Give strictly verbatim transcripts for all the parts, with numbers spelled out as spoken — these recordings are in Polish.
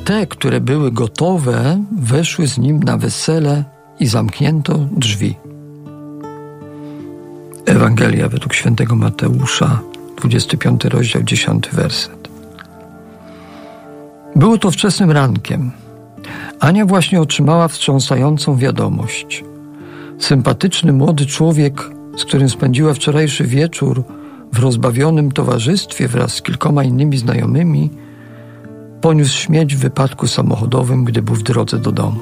te, które były gotowe, weszły z nim na wesele i zamknięto drzwi. Ewangelia według świętego Mateusza, dwudziesty piąty rozdział, dziesiąty werset. Było to wczesnym rankiem. Ania właśnie otrzymała wstrząsającą wiadomość. Sympatyczny młody człowiek, z którym spędziła wczorajszy wieczór w rozbawionym towarzystwie wraz z kilkoma innymi znajomymi, poniósł śmierć w wypadku samochodowym, gdy był w drodze do domu.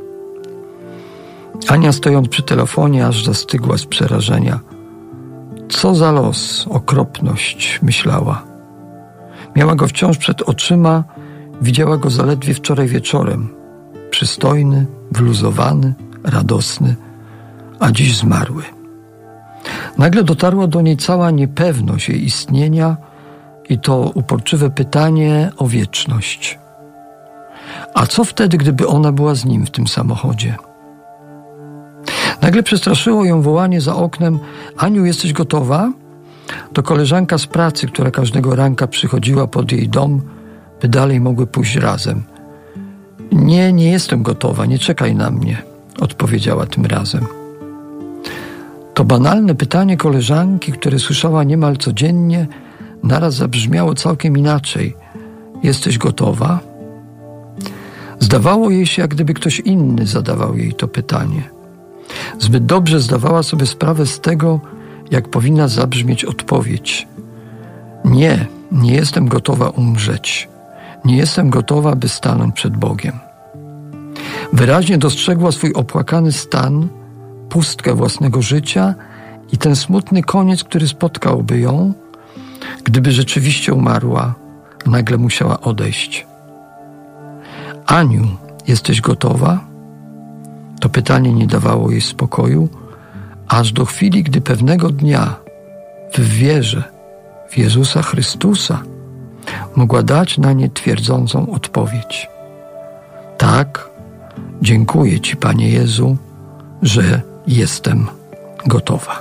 Ania, stojąc przy telefonie, aż zastygła z przerażenia. Co za los, okropność, myślała. Miała go wciąż przed oczyma, widziała go zaledwie wczoraj wieczorem. Przystojny, wyluzowany, radosny, a dziś zmarły. Nagle dotarła do niej cała niepewność jej istnienia i to uporczywe pytanie o wieczność. A co wtedy, gdyby ona była z nim w tym samochodzie? Nagle przestraszyło ją wołanie za oknem: Aniu, jesteś gotowa? To koleżanka z pracy, która każdego ranka przychodziła pod jej dom, by dalej mogły pójść razem. Nie, nie jestem gotowa, nie czekaj na mnie, odpowiedziała tym razem. To banalne pytanie koleżanki, które słyszała niemal codziennie, naraz zabrzmiało całkiem inaczej. Jesteś gotowa? Zdawało jej się, jak gdyby ktoś inny zadawał jej to pytanie. Zbyt dobrze zdawała sobie sprawę z tego, jak powinna zabrzmieć odpowiedź. Nie, nie jestem gotowa umrzeć. Nie jestem gotowa, by stanąć przed Bogiem. Wyraźnie dostrzegła swój opłakany stan, pustkę własnego życia i ten smutny koniec, który spotkałby ją, gdyby rzeczywiście umarła, nagle musiała odejść. Aniu, jesteś gotowa? To pytanie nie dawało jej spokoju, aż do chwili, gdy pewnego dnia w wierze w Jezusa Chrystusa mogła dać na nie twierdzącą odpowiedź. Tak, dziękuję Ci, Panie Jezu, że jestem gotowa.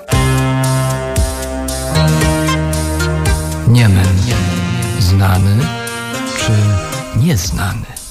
Niemen, znany czy nieznany?